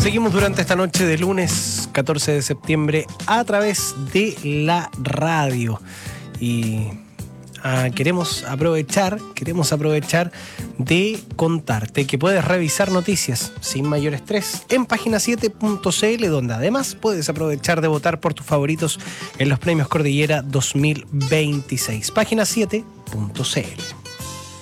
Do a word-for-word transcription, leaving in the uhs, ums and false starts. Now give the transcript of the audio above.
seguimos durante esta noche de lunes catorce de septiembre a través de la radio. Y ah, queremos aprovechar, queremos aprovechar de contarte que puedes revisar noticias sin mayor estrés en página siete punto c l, donde además puedes aprovechar de votar por tus favoritos en los premios Cordillera dos mil veintiséis. página siete punto c l.